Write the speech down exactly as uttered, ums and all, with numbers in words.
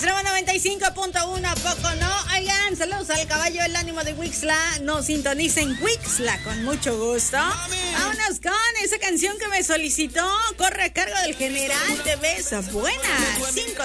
Extremo noventa y cinco punto uno, ¿a poco no? Oigan, saludos al caballo del ánimo de Wixla. Nos sintonicen Wixla con mucho gusto. Vámonos con esa canción que me solicitó. Corre a cargo del general de Beso. Buenas. cinco